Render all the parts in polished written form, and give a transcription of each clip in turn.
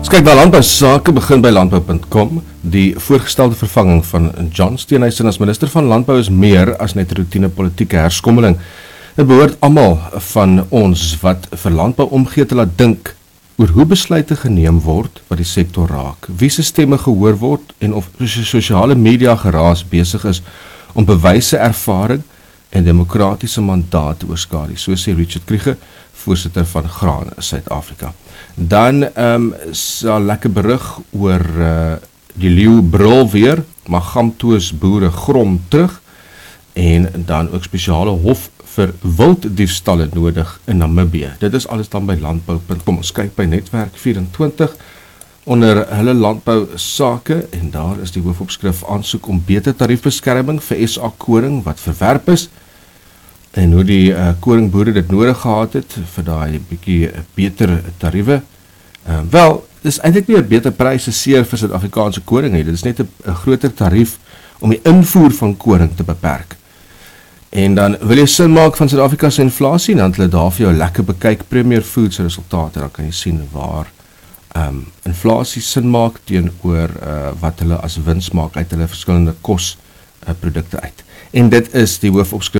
Ons kyk na landbousake, begin by landbou.com. Die voorgestelde vervanging van John Steenhuisen as minister van Landbou is meer as net routine politieke herskommeling. Dit behoort almal van ons wat vir landbou omgee te laat dink oor hoe besluite geneem word wat die sektor raak, wie se stemme gehoor word en of sosiale media geraas besig is om bewyse, ervaring en demokratiese mandaat te oorskadu, so sê Richard Kriege, voorsitter van Graan Suid-Afrika. Dan sal lekker berig oor die leeu brul weer, maar Gamtoos boere grom terug en dan ook spesiale hof vir wilddiefstalle nodig in Namibië. Dit is alles dan by landbou.com. Ons kyk by Netwerk 24 onder hulle landbousake en daar is die hoofopskrif aansoek om beter tariefbeskerming vir SA koring wat verwerp is en hoe die koringboere dit nodig gehad het vir daai bietjie beter tariewe. Wel, dit is eintlik nie 'n beter pryse seer vir Suid-Afrikaanse koring nie. Dit is net 'n groter tarief om die invoer van koring te beperk. En dan wil jy sin maak van Suid-Afrika se inflasie, dan het hulle daar vir jou lekker bekyk Premier Foods resultate, dan kan jy sien waar inflasie sin maak teenoor wat hulle as wins maak uit hulle verskillende kosprodukte uit. En dit is die hoofopskrif.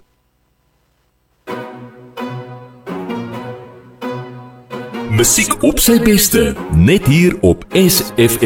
Musiek op sy beste, net hier op SFM.